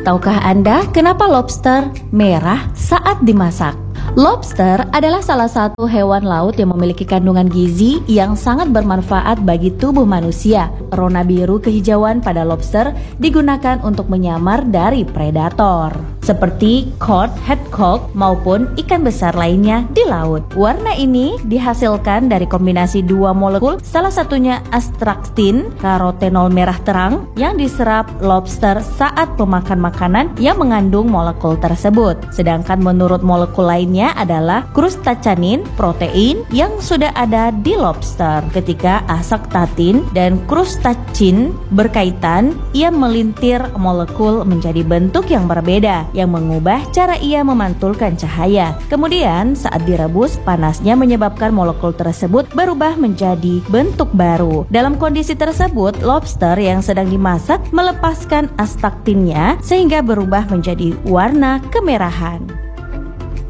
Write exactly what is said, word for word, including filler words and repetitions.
Tahukah Anda kenapa lobster merah saat dimasak? Lobster adalah salah satu hewan laut yang memiliki kandungan gizi yang sangat bermanfaat bagi tubuh manusia. Warna biru kehijauan pada lobster digunakan untuk menyamar dari predator, seperti cod, haddock, maupun ikan besar lainnya di laut. Warna ini dihasilkan dari kombinasi dua molekul, salah satunya astraktin, karotenol merah terang, yang diserap lobster saat memakan makanan yang mengandung molekul tersebut. Sedangkan menurut molekul lainnya adalah krustaceanin, protein yang sudah ada di lobster. Ketika astaktatin dan krustacin berkaitan, ia melintir molekul menjadi bentuk yang berbeda yang mengubah cara ia memantulkan cahaya. Kemudian saat direbus, panasnya menyebabkan molekul tersebut berubah menjadi bentuk baru. Dalam kondisi tersebut, lobster yang sedang dimasak melepaskan astaktinnya sehingga berubah menjadi warna kemerahan.